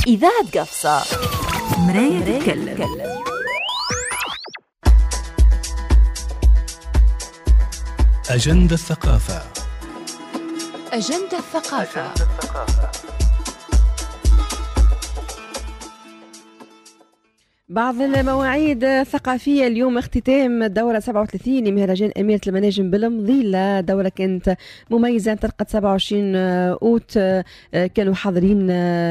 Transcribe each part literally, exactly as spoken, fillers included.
إذاعة قفصة مراية تتكلم. أجندة الثقافة. أجندة الثقافة. بعض المواعيد الثقافية اليوم اختتام الدورة سبعة وثلاثين لمهرجان أميرة المناجم بالمضيلة. دورة كانت مميزة انطلقت سبعة وعشرين أوت، كانوا حاضرين،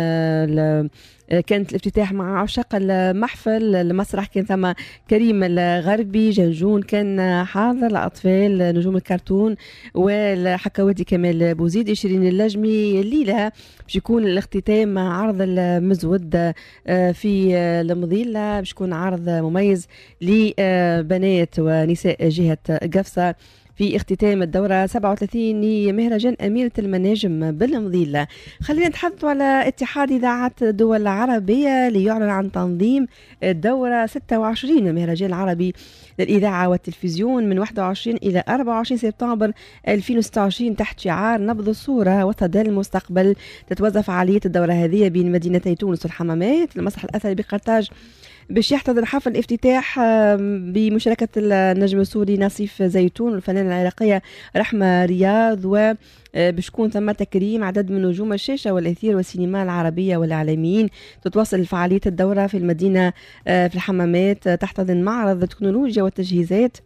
كانت الافتتاح مع عشاق المحفل. المسرح كان ثم كريم الغربي، جنجون كان حاضر، الأطفال نجوم الكرتون والحكواتي كمال بوزيد، شيرين اللجمي. الليلة باش يكون الاختتام مع عرض المزود في المضيلة، باش يكون عرض مميز لبنات ونساء جهة قفصة في اختتام الدورة سبعة وثلاثين لمهرجان أميرة المناجم بالمضيلة. خلينا نتحدث على اتحاد إذاعات الدول العربية ليعلن عن تنظيم الدورة ستة وعشرين المهرجان العربي للإذاعة والتلفزيون من واحد وعشرين إلى أربعة وعشرين سبتمبر ألفين وستة وعشرين تحت شعار نبض الصورة وصدى المستقبل. تتوزع فعالية الدورة هذه بين مدينتي تونس والحمامات. المسرح الأثري بقرطاج باش يحتضن حفل افتتاح بمشاركة النجم السوري نصيف زيتون والفنانة العراقية رحمة رياض، وباش يكون ثم تكريم عدد من نجوم الشاشة والأثير والسينما العربية والإعلاميين. تتواصل فعالية الدورة في المدينة في الحمامات، تحتضن معرض التكنولوجيا والتجهيزات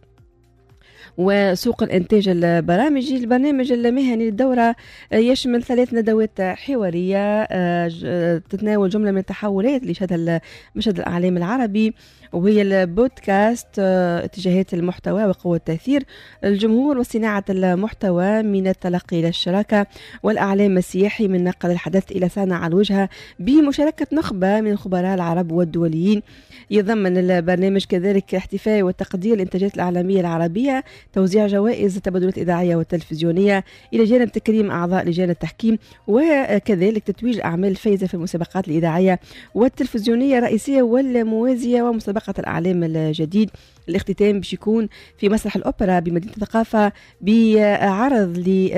وسوق الانتاج البرامجي. البرنامج المهني للدورة يشمل ثلاث ندوات حوارية تتناول جملة من التحولات اللي شهدها مشهد الإعلام العربي، وهي البودكاست، اتجاهات المحتوى وقوة التأثير الجمهور وصناعة المحتوى من التلقي إلى الشراكة، والأعلام السياحي من نقل الحدث إلى صنع على الوجهة بمشاركة نخبة من الخبراء العرب والدوليين. يضمن البرنامج كذلك احتفاء وتقدير الإنتاجات الإعلامية العربية، توزيع جوائز التبادلات الإذاعية والتلفزيونية، إلى جانب تكريم أعضاء لجان التحكيم، وكذلك تتويج الأعمال الفائزة في المسابقات الإذاعية والتلفزيونية الرئيسية والموازية ومسابقة الأعلام الجديد. الاختتام باش يكون في مسرح الأوبرا بمدينة الثقافة بعرض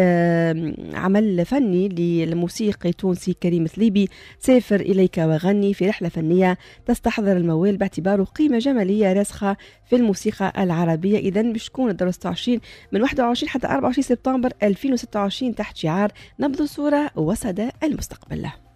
لعمل فني للموسيقي التونسي كريم ثليبي، سافر إليك وغني، في رحلة فنية تستحضر الموال باعتباره قيمة جمالية راسخة في الموسيقى العربية. إذن باش تكون الدورة ستة وعشرين من واحد وعشرين حتى أربعة وعشرين سبتمبر ألفين وستة وعشرين تحت شعار نبض الصورة وصدى المستقبل.